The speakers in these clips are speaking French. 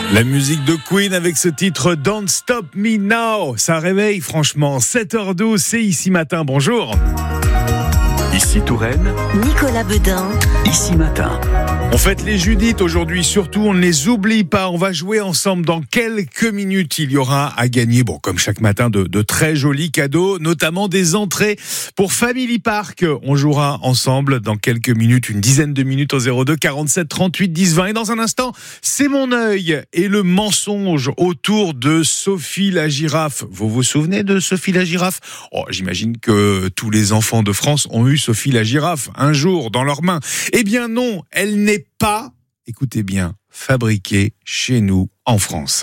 La musique de Queen avec ce titre Don't Stop Me Now. Ça réveille franchement. 7h12, c'est Ici Matin. Bonjour. Ici Touraine, Nicolas Bedain. Ici Matin. On fête les Judith aujourd'hui, surtout on ne les oublie pas. On va jouer ensemble dans quelques minutes. Il y aura à gagner, comme chaque matin, de très jolis cadeaux, notamment des entrées pour Family Park. On jouera ensemble dans quelques minutes, une dizaine de minutes au 02 47 38 10 20. Et dans un instant, c'est mon œil et le mensonge autour de Sophie la girafe. Vous vous souvenez de Sophie la girafe ? J'imagine que tous les enfants de France ont eu Sophie la girafe un jour dans leurs mains. Eh bien non, elle n'est pas, écoutez bien, fabriquée chez nous en France.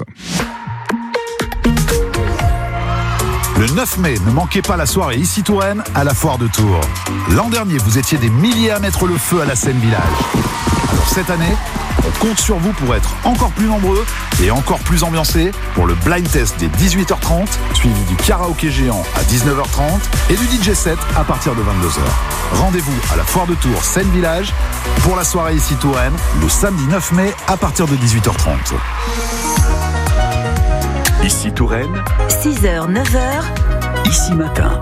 Le 9 mai, ne manquez pas la soirée Ici Touraine à la Foire de Tours. L'an dernier, vous étiez des milliers à mettre le feu à la scène village. Alors cette année, on compte sur vous pour être encore plus nombreux et encore plus ambiancés pour le blind test dès 18h30, suivi du karaoké géant à 19h30 et du DJ set à partir de 22h. Rendez-vous à la Foire de Tours, scène village, pour la soirée Ici Touraine, le samedi 9 mai à partir de 18h30. Ici Touraine, 6h, 9h. Ici Matin.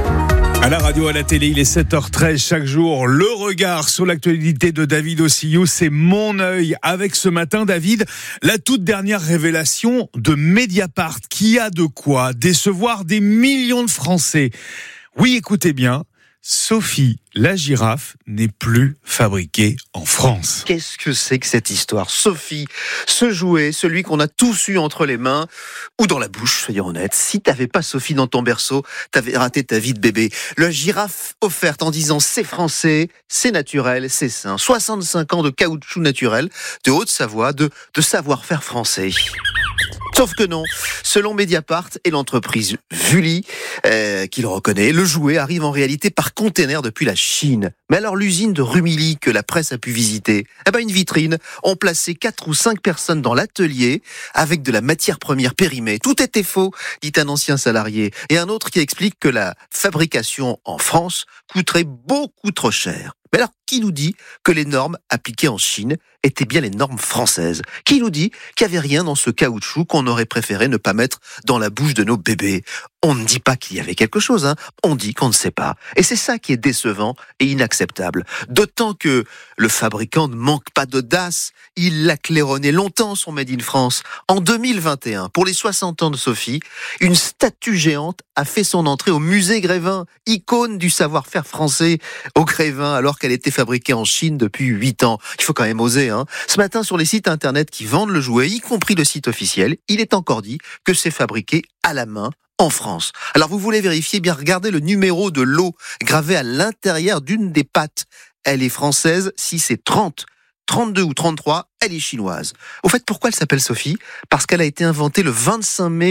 À la radio, à la télé, il est 7h13 chaque jour. Le regard sur l'actualité de David Ossillou, c'est mon œil. Avec ce matin, David, la toute dernière révélation de Mediapart qui a de quoi décevoir des millions de Français. Oui, écoutez bien, Sophie la girafe n'est plus fabriquée en France. Qu'est-ce que c'est que cette histoire ? Sophie, ce jouet, celui qu'on a tous eu entre les mains ou dans la bouche, soyons honnêtes. Si t'avais pas Sophie dans ton berceau, t'avais raté ta vie de bébé. La girafe offerte en disant c'est français, c'est naturel, c'est sain. 65 ans de caoutchouc naturel, de Haute-Savoie, de savoir-faire français. Sauf que non, selon Mediapart et l'entreprise Vully, qui le reconnaît, le jouet arrive en réalité par container depuis la Chine. Mais alors l'usine de Rumilly que la presse a pu visiter, une vitrine, ont placé 4 ou 5 personnes dans l'atelier avec de la matière première périmée. Tout était faux, dit un ancien salarié. Et un autre qui explique que la fabrication en France coûterait beaucoup trop cher. Mais alors, qui nous dit que les normes appliquées en Chine étaient bien les normes françaises ? Qui nous dit qu'il n'y avait rien dans ce caoutchouc qu'on aurait préféré ne pas mettre dans la bouche de nos bébés ? On ne dit pas qu'il y avait quelque chose, on dit qu'on ne sait pas. Et c'est ça qui est décevant et inacceptable. D'autant que le fabricant ne manque pas d'audace. Il l'a claironné longtemps, son Made in France. En 2021, pour les 60 ans de Sophie, une statue géante a fait son entrée au musée Grévin, icône du savoir-faire français au Grévin, alors qu'elle était fabriquée en Chine depuis 8 ans. Il faut quand même oser, Ce matin, sur les sites internet qui vendent le jouet, y compris le site officiel, il est encore dit que c'est fabriqué à la main en France. Alors vous voulez vérifier, bien regardez le numéro de lot gravé à l'intérieur d'une des pattes. Elle est française, si c'est 30, 32 ou 33, elle est chinoise. Au fait, pourquoi elle s'appelle Sophie ? Parce qu'elle a été inventée le 25 mai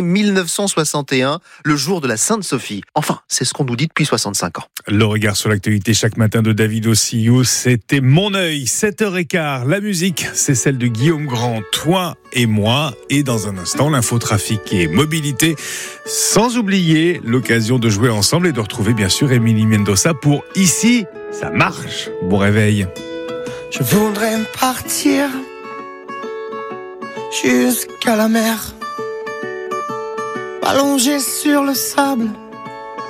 1961, le jour de la Sainte Sophie. Enfin, c'est ce qu'on nous dit depuis 65 ans. Le regard sur l'actualité chaque matin de David Ossillou, c'était mon œil. 7h15, la musique, c'est celle de Guillaume Grand, Toi et moi. Et dans un instant, l'infotrafic et mobilité. Sans oublier l'occasion de jouer ensemble et de retrouver bien sûr Émilie Mendoza pour Ici, ça marche. Bon réveil. Je voudrais partir jusqu'à la mer, allongé sur le sable,